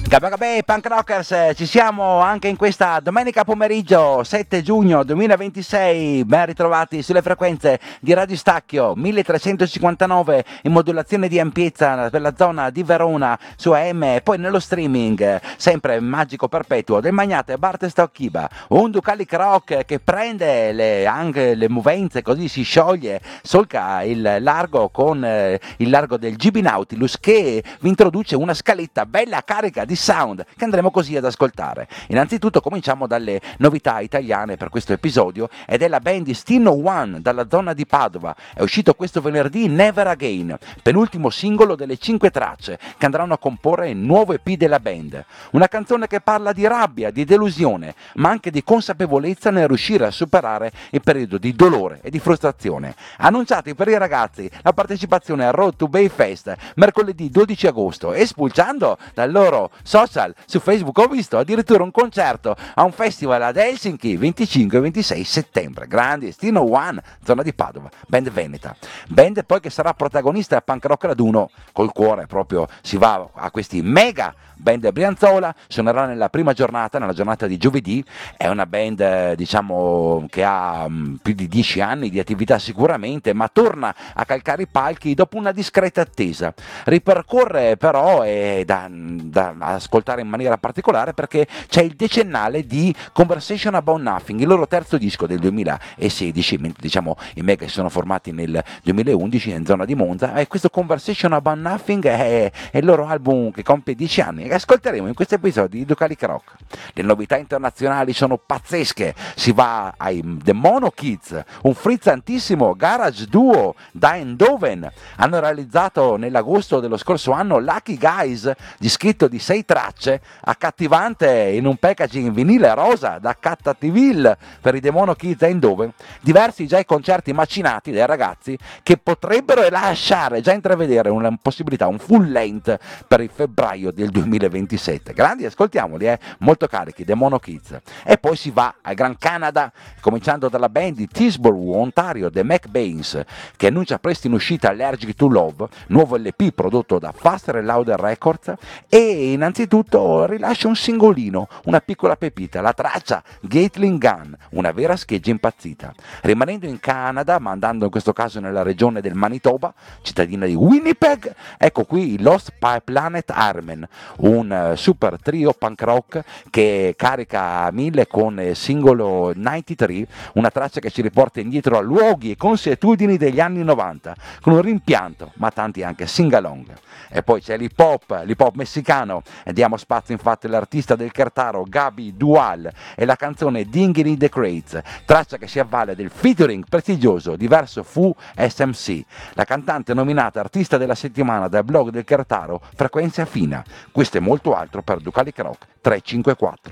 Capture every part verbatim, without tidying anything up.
Gabà Gabè, Punk Rockers, eh, ci siamo anche in questa domenica pomeriggio, sette giugno duemilaventisei, ben ritrovati sulle frequenze di Radio Stacchio milletrecentocinquantanove in modulazione di ampiezza per la zona di Verona su A M e poi nello streaming, eh, sempre magico perpetuo del magnate Bartestock Kiba, un Ducalic Rock che prende le, anche le movenze, così si scioglie, solca il largo con eh, il largo del G B Nautilus che vi introduce una scaletta bella carica di sound che andremo così ad ascoltare. Innanzitutto cominciamo dalle novità italiane per questo episodio ed è la band di Stino One dalla zona di Padova. È uscito questo venerdì Never Again, penultimo singolo delle cinque tracce che andranno a comporre il nuovo E P della band. Una canzone che parla di rabbia, di delusione, ma anche di consapevolezza nel riuscire a superare il periodo di dolore e di frustrazione. Annunciati per i ragazzi la partecipazione al Road to Bay Fest mercoledì dodici agosto e spulciando dal loro social su Facebook ho visto addirittura un concerto a un festival ad Helsinki venticinque e ventisei settembre. Grandi, Stino One, zona di Padova, band veneta, band poi che sarà protagonista a Punk Rock Raduno, col cuore proprio si va a questi mega band Brianzola, suonerà nella prima giornata, nella giornata di giovedì. È una band eh, diciamo che ha mh, più di dieci anni di attività sicuramente, ma torna a calcare i palchi dopo una discreta attesa. Ripercorre però è da, da ascoltare in maniera particolare perché c'è il decennale di Conversation About Nothing, il loro terzo disco del duemilasedici, mentre diciamo i mega si sono formati nel duemilaundici in zona di Monza, e questo Conversation About Nothing è, è il loro album che compie dieci anni e ascolteremo in questo episodio di Ducalic Rock. Le novità internazionali sono pazzesche, si va ai The Mono Kids, un frizzantissimo garage duo da Eindhoven. Hanno realizzato nell'agosto dello scorso anno Lucky Guys, dischetto di sei tracce, accattivante in un packaging vinile rosa da Cattativille per i The Mono Kids a Eindhoven. Diversi già i concerti macinati dai ragazzi che potrebbero lasciare già intravedere una possibilità, un full length per il febbraio del duemilaventisette. Grandi, ascoltiamoli, eh? Molto carichi, The Mono Kids. E poi si va al Gran Canada, cominciando dalla band di Tisborough, Ontario, The McBains, che annuncia presto in uscita Allergic to Love, nuovo L P prodotto da Faster and Louder Records, e innanzitutto rilascia un singolino, una piccola pepita, la traccia Gatling Gun, una vera scheggia impazzita. Rimanendo in Canada, ma andando in questo caso nella regione del Manitoba, cittadina di Winnipeg, ecco qui i Lost Planet Armen, un super trio punk rock che carica a mille con il singolo novantatré, una traccia che ci riporta indietro a luoghi e consuetudini degli anni novanta, con un rimpianto, ma tanti anche sing-along. E poi c'è l'hip hop, l'hip hop messicano, e diamo spazio infatti all'artista del Cartaro Gabi Dual e la canzone Dinging in the Crates, traccia che si avvale del featuring prestigioso di Verso Fu S M C, la cantante nominata artista della settimana dal blog del Cartaro Frequenza Fina. Questo è molto altro per Ducalic Rock trecentocinquantaquattro.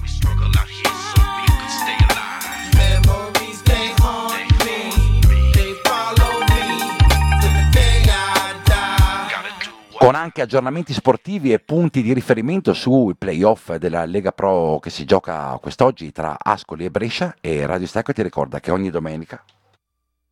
Con anche aggiornamenti sportivi e punti di riferimento sui playoff della Lega Pro che si gioca quest'oggi tra Ascoli e Brescia, e Radio Stacco ti ricorda che ogni domenica